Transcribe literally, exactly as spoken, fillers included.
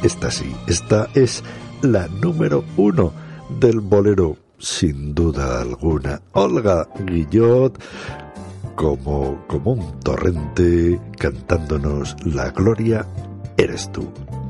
esta sí, esta es la número uno del bolero, sin duda alguna. Olga Guillot, como, como un torrente, cantándonos La gloria eres tú.